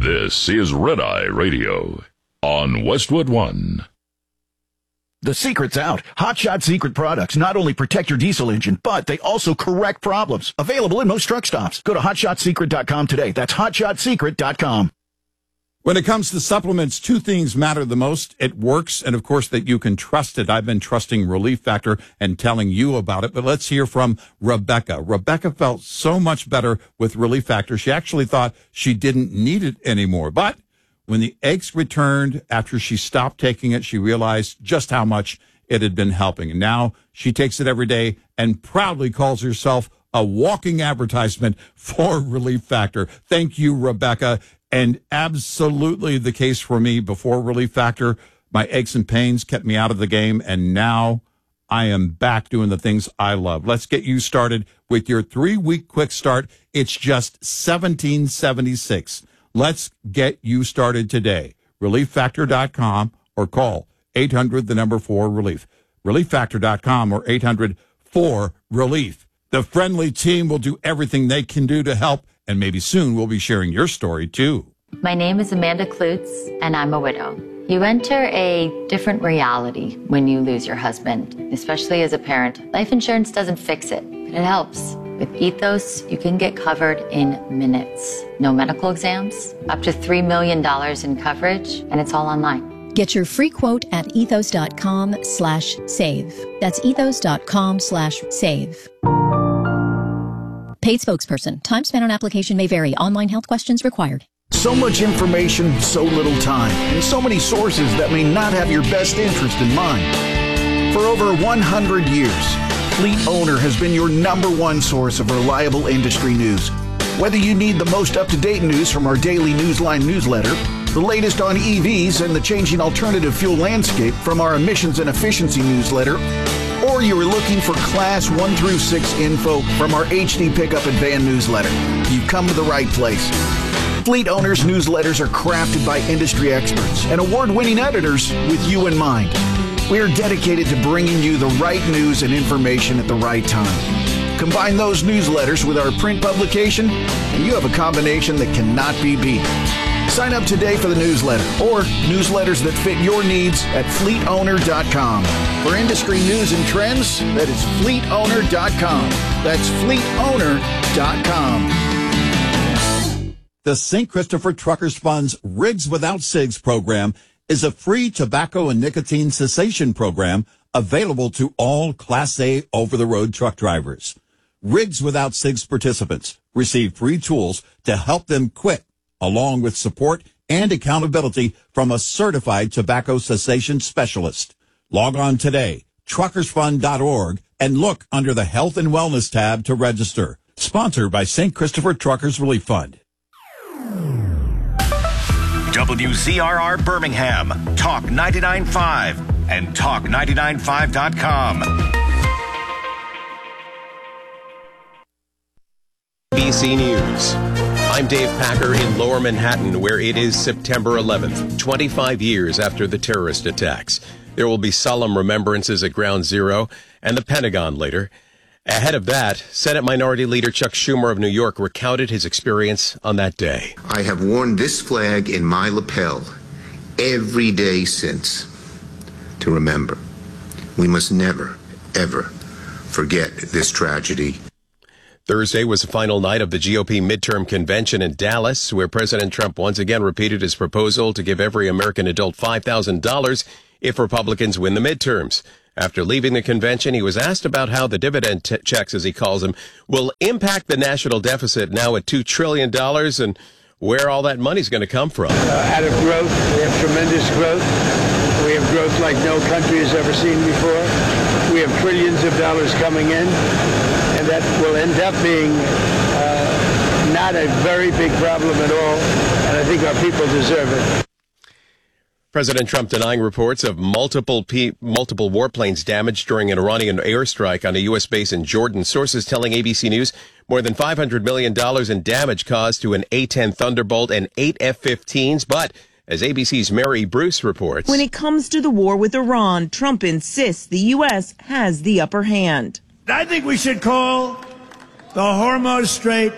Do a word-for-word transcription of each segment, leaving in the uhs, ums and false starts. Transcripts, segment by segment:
This is Red Eye Radio on Westwood One. The secret's out. Hot Shot Secret products not only protect your diesel engine, but they also correct problems. Available in most truck stops. Go to hot shot secret dot com today. That's hot shot secret dot com. When it comes to supplements, two things matter the most. It works, and of course that you can trust it. I've been trusting Relief Factor and telling you about it, but let's hear from Rebecca. Rebecca felt so much better with Relief Factor. She actually thought she didn't need it anymore. But when the aches returned after she stopped taking it, she realized just how much it had been helping. And now she takes it every day and proudly calls herself a walking advertisement for Relief Factor. Thank you, Rebecca. And absolutely the case for me. Before Relief Factor, my aches and pains kept me out of the game, and now I am back doing the things I love. Let's get you started with your three-week quick start. It's just seventeen seventy-six. Let's get you started today. relief factor dot com or call eight hundred, the number four, relief. relief factor dot com or eight hundred, four, relief. The friendly team will do everything they can do to help, and maybe soon we'll be sharing your story, too. My name is Amanda Klutz, and I'm a widow. You enter a different reality when you lose your husband, especially as a parent. Life insurance doesn't fix it, but it helps. With Ethos, you can get covered in minutes. No medical exams, up to three million dollars in coverage, and it's all online. Get your free quote at ethos dot com slash save. That's ethos dot com slash save. Paid spokesperson. Time spent on application may vary. Online health questions required. So much information, so little time, and so many sources that may not have your best interest in mind. For over one hundred years, Fleet Owner has been your number one source of reliable industry news. Whether you need the most up-to-date news from our daily Newsline newsletter, the latest on E Vs and the changing alternative fuel landscape from our emissions and efficiency newsletter, or you are looking for Class one through six info from our H D Pickup and Van newsletter, you've come to the right place. Fleet Owners newsletters are crafted by industry experts and award-winning editors with you in mind. We are dedicated to bringing you the right news and information at the right time. Combine those newsletters with our print publication, and you have a combination that cannot be beat. Sign up today for the newsletter or newsletters that fit your needs at fleet owner dot com. For industry news and trends, that is fleet owner dot com. That's fleet owner dot com. The Saint Christopher Truckers Fund's Rigs Without Cigs program is a free tobacco and nicotine cessation program available to all Class A over-the-road truck drivers. Rigs Without Cigs participants receive free tools to help them quit, along with support and accountability from a certified tobacco cessation specialist. Log on today, truckers fund dot org, and look under the Health and Wellness tab to register. Sponsored by Saint Christopher Truckers Relief Fund. W Z R R Birmingham, Talk ninety-nine point five, and talk ninety-nine point five dot com. A B C News. I'm Dave Packer in Lower Manhattan, where it is September eleventh, twenty-five years after the terrorist attacks. There will be solemn remembrances at Ground Zero and the Pentagon later. Ahead of that, Senate Minority Leader Chuck Schumer of New York recounted his experience on that day. I have worn this flag in my lapel every day since to remember. We must never, ever forget this tragedy. Thursday was the final night of the G O P midterm convention in Dallas, where President Trump once again repeated his proposal to give every American adult five thousand dollars if Republicans win the midterms. After leaving the convention, he was asked about how the dividend t- checks, as he calls them, will impact the national deficit now at two trillion dollars and where all that money's going to come from. Uh, out of growth, we have tremendous growth. We have growth like no country has ever seen before. We have trillions of dollars coming in, and that will end up being uh, not a very big problem at all, and I think our people deserve it. President Trump denying reports of multiple pe- multiple warplanes damaged during an Iranian airstrike on a U S base in Jordan. Sources telling A B C News more than five hundred million dollars in damage caused to an A ten Thunderbolt and eight F fifteens. But as A B C's Mary Bruce reports, when it comes to the war with Iran, Trump insists the U S has the upper hand. I think we should call the Hormuz Strait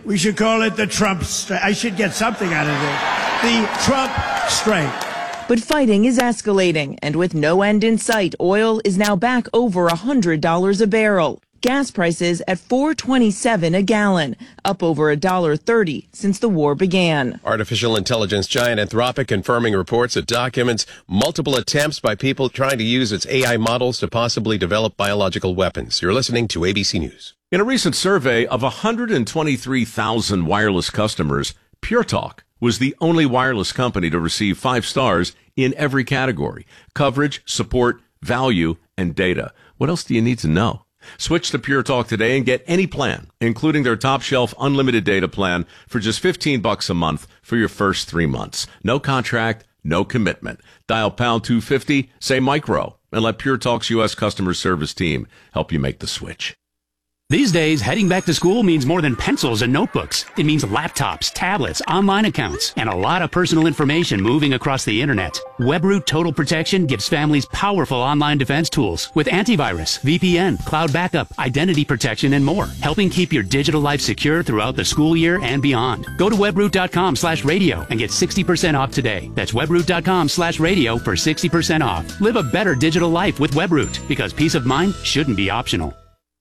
We should call it the Trump strike. I should get something out of it. The Trump strike. But fighting is escalating, and with no end in sight, oil is now back over one hundred dollars a barrel. Gas prices at four twenty-seven a gallon, up over one dollar thirty since the war began. Artificial intelligence giant Anthropic confirming reports that documents multiple attempts by people trying to use its A I models to possibly develop biological weapons. You're listening to A B C News. In a recent survey of one hundred twenty-three thousand wireless customers, Pure Talk was the only wireless company to receive five stars in every category: coverage, support, value, and data. What else do you need to know? Switch to Pure Talk today and get any plan, including their top shelf unlimited data plan, for just fifteen bucks a month for your first three months. No contract, no commitment. Dial pound two fifty, say micro, and let Pure Talk's U S customer service team help you make the switch. These days, heading back to school means more than pencils and notebooks. It means laptops, tablets, online accounts, and a lot of personal information moving across the internet. WebRoot Total Protection gives families powerful online defense tools with antivirus, V P N, cloud backup, identity protection, and more, helping keep your digital life secure throughout the school year and beyond. Go to webroot.com slash radio and get sixty percent off today. That's webroot.com slash radio for sixty percent off. Live a better digital life with WebRoot, because peace of mind shouldn't be optional.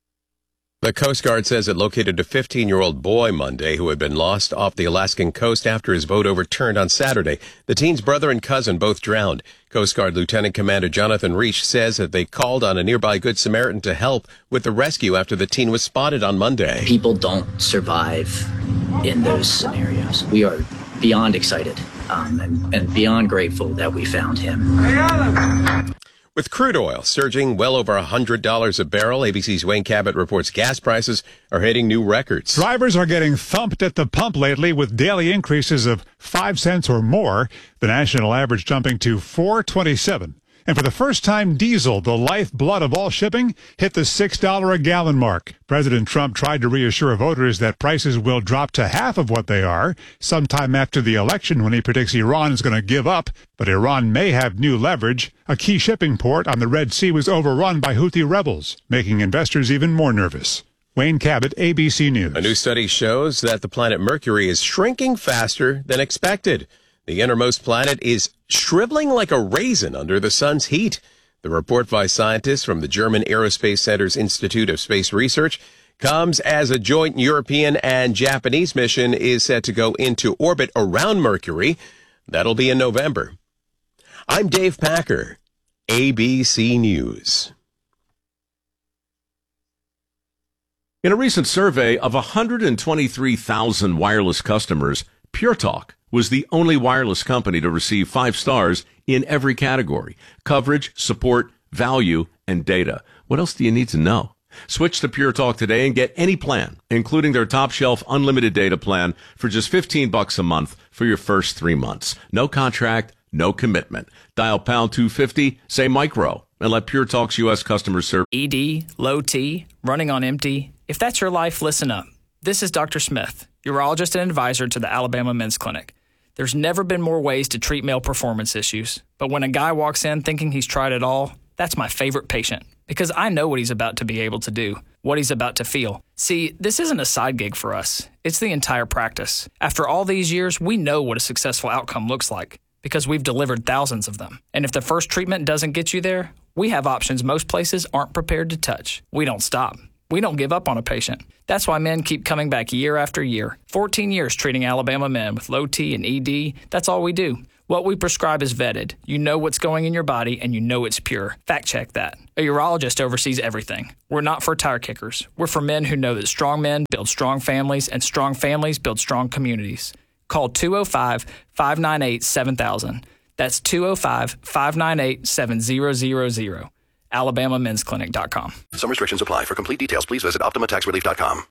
The Coast Guard says it located a fifteen-year-old boy Monday who had been lost off the Alaskan coast after his boat overturned on Saturday. The teen's brother and cousin both drowned. Coast Guard Lieutenant Commander Jonathan Reich says that they called on a nearby Good Samaritan to help with the rescue after the teen was spotted on Monday. People don't survive in those scenarios. We are beyond excited um, and, and beyond grateful that we found him. With crude oil surging well over one hundred dollars a barrel, A B C's Wayne Cabot reports gas prices are hitting new records. Drivers are getting thumped at the pump lately with daily increases of five cents or more, the national average jumping to four twenty-seven. And for the first time, diesel, the lifeblood of all shipping, hit the six dollars a gallon mark. President Trump tried to reassure voters that prices will drop to half of what they are sometime after the election, when he predicts Iran is going to give up. But Iran may have new leverage. A key shipping port on the Red Sea was overrun by Houthi rebels, making investors even more nervous. Wayne Cabot, A B C News. A new study shows that the planet Mercury is shrinking faster than expected. The innermost planet is shriveling like a raisin under the sun's heat. The report by scientists from the German Aerospace Center's Institute of Space Research comes as a joint European and Japanese mission is set to go into orbit around Mercury. That'll be in November. I'm Dave Packer, A B C News. In a recent survey of one hundred twenty-three thousand wireless customers, Pure Talk was the only wireless company to receive five stars in every category: coverage, support, value, and data. What else do you need to know? Switch to Pure Talk today and get any plan, including their top shelf unlimited data plan, for just fifteen bucks a month for your first three months. No contract, no commitment. Dial pound two fifty, say micro, and let Pure Talk's U S customer service. E D, low T, running on empty. If that's your life, listen up. This is Doctor Smith, urologist and advisor to the Alabama Men's Clinic. There's never been more ways to treat male performance issues. But when a guy walks in thinking he's tried it all, that's my favorite patient, because I know what he's about to be able to do, what he's about to feel. See, this isn't a side gig for us. It's the entire practice. After all these years, we know what a successful outcome looks like, because we've delivered thousands of them. And if the first treatment doesn't get you there, we have options most places aren't prepared to touch. We don't stop. We don't give up on a patient. That's why men keep coming back year after year. fourteen years treating Alabama men with low T and E D. That's all we do. What we prescribe is vetted. You know what's going in your body, and you know it's pure. Fact check that. A urologist oversees everything. We're not for tire kickers. We're for men who know that strong men build strong families, and strong families build strong communities. Call two oh five, five nine eight, seven thousand. That's two oh five, five nine eight, seven thousand. alabama men's clinic dot com. Some restrictions apply. For complete details, please visit optima tax relief dot com.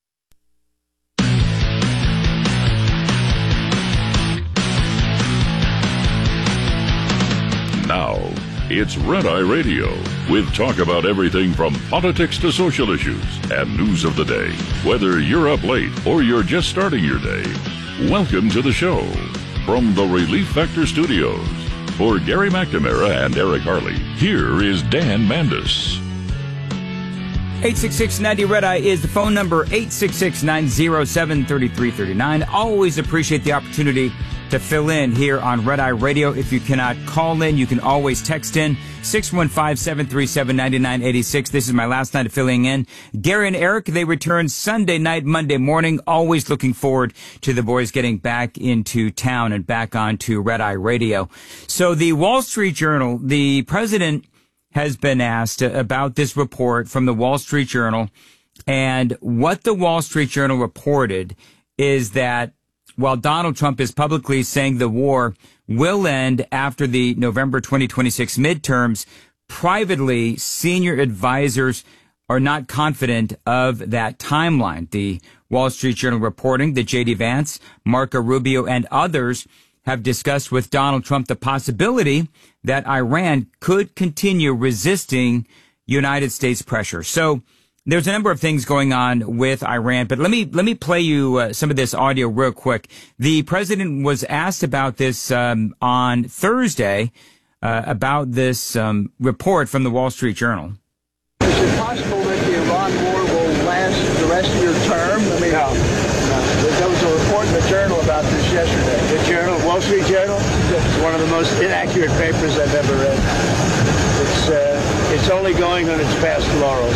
Now, it's Red Eye Radio, with talk about everything from politics to social issues and news of the day. Whether you're up late or you're just starting your day, welcome to the show. From the Relief Factor Studios, for Gary McNamara and Eric Harley, here is Dan Mandis. eight six six ninety Red Eye is the phone number, eight six six nine zero seven three three three nine. Always appreciate the opportunity to fill in here on Red Eye Radio. If you cannot call in, you can always text in, six one five, seven three seven, nine nine eight six. This is my last night of filling in. Gary and Eric, they return Sunday night, Monday morning. Always looking forward to the boys getting back into town and back onto Red Eye Radio. So the Wall Street Journal, the president has been asked about this report from the Wall Street Journal. And what the Wall Street Journal reported is that while Donald Trump is publicly saying the war will end after the November twenty twenty-six midterms, privately, senior advisors are not confident of that timeline. The Wall Street Journal reporting that J D Vance, Marco Rubio, and others have discussed with Donald Trump the possibility that Iran could continue resisting United States pressure. So there's a number of things going on with Iran, but let me let me play you uh, some of this audio real quick. The president was asked about this um, on Thursday uh, about this um, report from the Wall Street Journal. Is it possible that the Iran war will last the rest of your term? I mean, no. no. There was a report in the Journal about this yesterday. The Journal, Wall Street Journal? It's one of the most inaccurate papers I've ever read. It's uh, it's only going on its past laurels.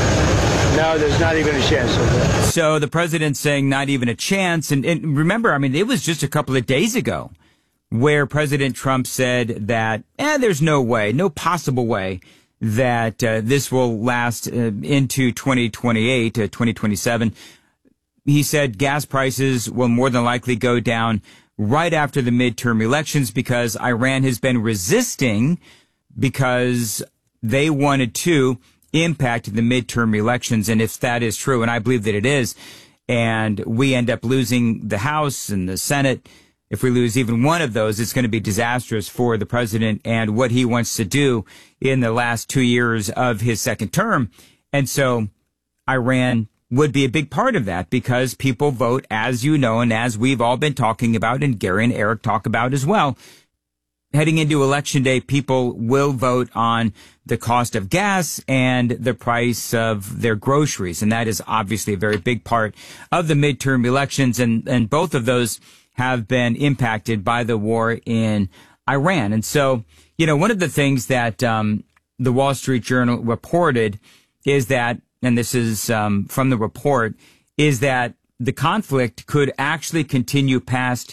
No, there's not even a chance of that. So the president's saying not even a chance. And, and remember, I mean, it was just a couple of days ago where President Trump said that, eh, there's no way, no possible way that uh, this will last uh, into twenty twenty-eight, uh, twenty twenty-seven. He said gas prices will more than likely go down right after the midterm elections because Iran has been resisting because they wanted to impact the midterm elections. And if that is true, and I believe that it is, and we end up losing the House and the Senate, if we lose even one of those, it's going to be disastrous for the president and what he wants to do in the last two years of his second term. And so Iran would be a big part of that because people vote, as you know, and as we've all been talking about, and Gary and Eric talk about as well. Heading into Election Day, people will vote on the cost of gas and the price of their groceries. And that is obviously a very big part of the midterm elections. And, and both of those have been impacted by the war in Iran. And so, you know, one of the things that um, the Wall Street Journal reported is that, and this is um, from the report, is that the conflict could actually continue past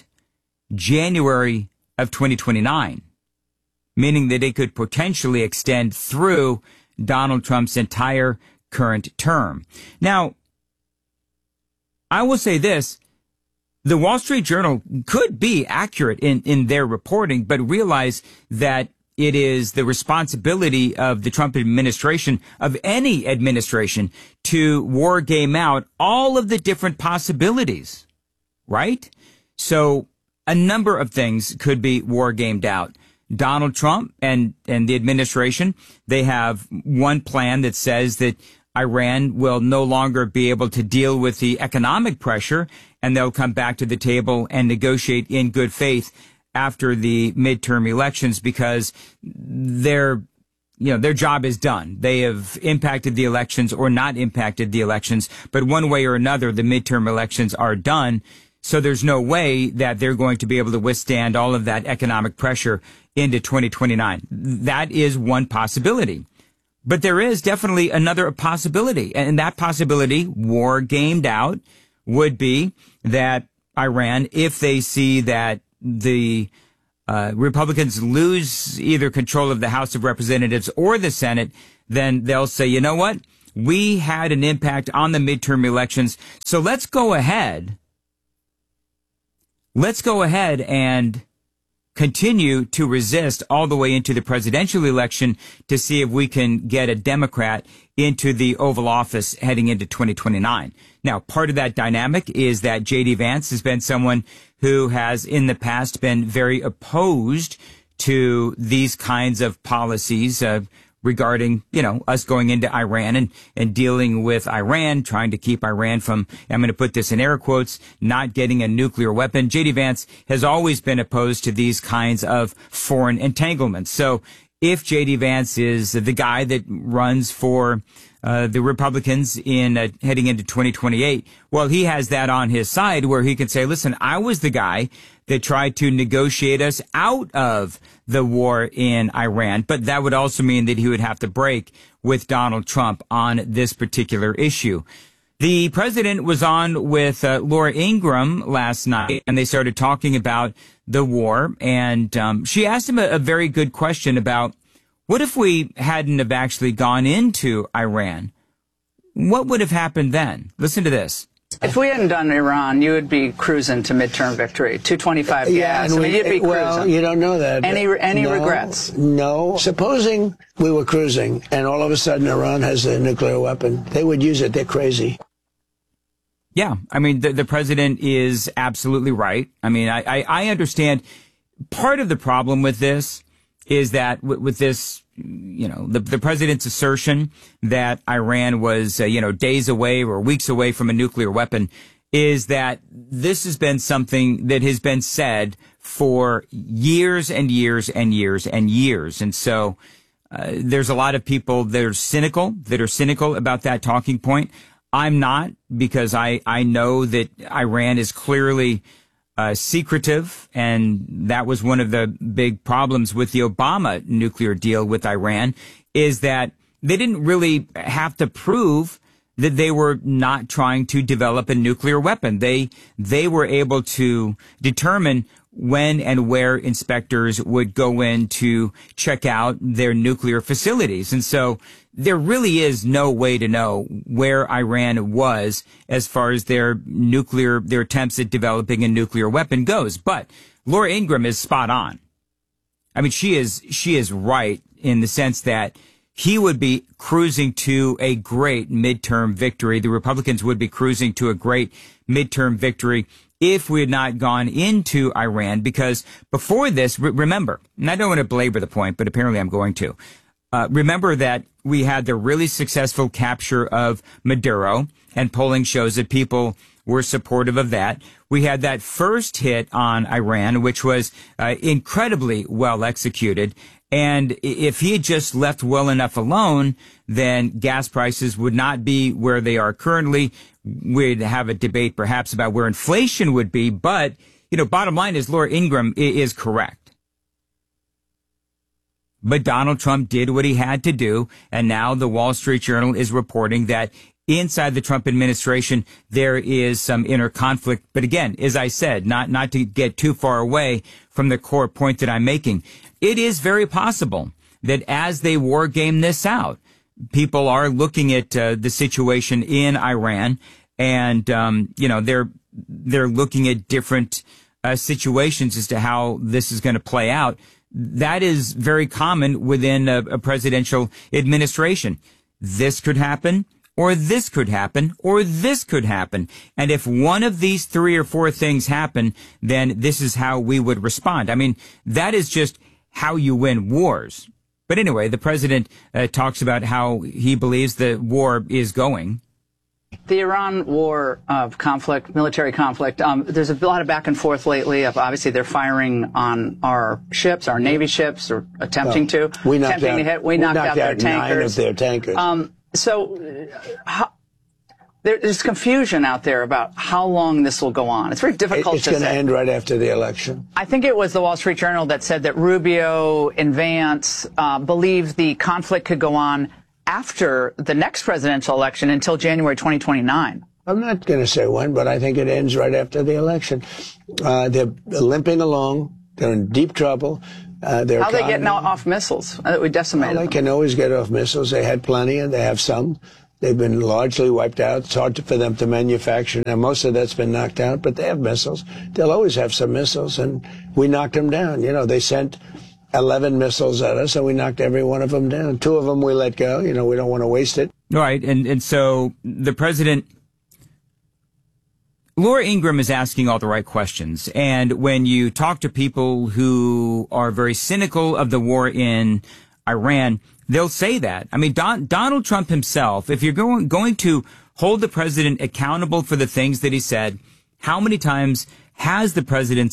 January of twenty twenty-nine, meaning that it could potentially extend through Donald Trump's entire current term. Now, I will say this. The Wall Street Journal could be accurate in, in their reporting, but realize that it is the responsibility of the Trump administration, of any administration, to war game out all of the different possibilities, right? So a number of things could be war gamed out. Donald Trump and, and the administration, they have one plan that says that Iran will no longer be able to deal with the economic pressure, and they'll come back to the table and negotiate in good faith after the midterm elections because their, you know, their job is done. They have impacted the elections or not impacted the elections, but one way or another, the midterm elections are done. So there's no way that they're going to be able to withstand all of that economic pressure into twenty twenty-nine. That is one possibility. But there is definitely another possibility. And that possibility, war gamed out, would be that Iran, if they see that the uh, Republicans lose either control of the House of Representatives or the Senate, then they'll say, you know what? We had an impact on the midterm elections. So let's go ahead. Let's go ahead and continue to resist all the way into the presidential election to see if we can get a Democrat into the Oval Office heading into twenty twenty-nine. Now, part of that dynamic is that J D Vance has been someone who has in the past been very opposed to these kinds of policies uh, regarding, you know, us going into Iran and, and dealing with Iran, trying to keep Iran from, I'm going to put this in air quotes, not getting a nuclear weapon. J D Vance has always been opposed to these kinds of foreign entanglements. So if J D. Vance is the guy that runs for uh, the Republicans in uh, heading into twenty twenty-eight, well, he has that on his side where he can say, listen, I was the guy that tried to negotiate us out of the war in Iran. But that would also mean that he would have to break with Donald Trump on this particular issue. The president was on with uh, Laura Ingraham last night, and they started talking about the war. And um, she asked him a, a very good question about, what if we hadn't have actually gone into Iran? What would have happened then? Listen to this. If we hadn't done Iran, you would be cruising to midterm victory, two twenty-five yeah, gas. And I mean, we, you'd be cruising. well, you don't know that. Any any no, regrets? No. Supposing we were cruising and all of a sudden Iran has a nuclear weapon, they would use it. They're crazy. Yeah, I mean, the, the president is absolutely right. I mean, I, I, I understand part of the problem with this is that w- with this, you know, the, the president's assertion that Iran was, uh, you know, days away or weeks away from a nuclear weapon is that this has been something that has been said for years and years and years and years. And so uh, there's a lot of people that are cynical, that are cynical about that talking point. I'm not, because I, I know that Iran is clearly uh, secretive, and that was one of the big problems with the Obama nuclear deal with Iran, is that they didn't really have to prove that they were not trying to develop a nuclear weapon. They they were able to determine when and where inspectors would go in to check out their nuclear facilities. And so there really is no way to know where Iran was as far as their nuclear, their attempts at developing a nuclear weapon goes. But Laura Ingraham is spot on. I mean, she is, she is right in the sense that he would be cruising to a great midterm victory. The Republicans would be cruising to a great midterm victory if we had not gone into Iran, because before this, re- remember, and I don't want to belabor the point, but apparently I'm going to, uh, remember that we had the really successful capture of Maduro, and polling shows that people were supportive of that. We had that first hit on Iran, which was uh, incredibly well executed. And if he had just left well enough alone, then gas prices would not be where they are currently. We'd have a debate perhaps about where inflation would be. But, you know, bottom line is Laura Ingraham is correct. But Donald Trump did what he had to do. And now the Wall Street Journal is reporting that inside the Trump administration, there is some inner conflict. But again, as I said, not, not to get too far away from the core point that I'm making, it is very possible that as they war game this out, people are looking at uh, the situation in Iran, and um, you know they're they're looking at different uh, situations as to how this is going to play out. That is very common within a, a presidential administration. This could happen, or this could happen, or this could happen. And if one of these three or four things happen, then this is how we would respond. I mean, that is just how you win wars. But anyway, the president uh, talks about how he believes the war is going. The Iran war of conflict, military conflict, um, there's a lot of back and forth lately of obviously they're firing on our ships, our Navy ships, or attempting well, to. We knocked attempting out, to hit. We, we knocked, knocked out, out their nine tankers. of their tankers. Um, so uh, how, there's confusion out there about how long this will go on. It's very difficult it's to going say. to end right after the election. I think it was the Wall Street Journal that said that Rubio and Vance uh, believe the conflict could go on after the next presidential election until January twenty twenty-nine. I'm not going to say when, but I think it ends right after the election. Uh, they're limping along. They're in deep trouble. Uh, How are they getting off missiles? Uh, we decimated well, they can always get off missiles. They had plenty, and they have some. They've been largely wiped out. It's hard to, for them to manufacture. Now, most of that's been knocked out, but they have missiles. They'll always have some missiles, and we knocked them down. You know, they sent eleven missiles at us, and we knocked every one of them down. Two of them we let go. You know, we don't want to waste it. Right, and, and so the president, Laura Ingraham is asking all the right questions. And when you talk to people who are very cynical of the war in Iran, they'll say that. I mean, Don, Donald Trump himself, if you're going, going to hold the president accountable for the things that he said, how many times has the president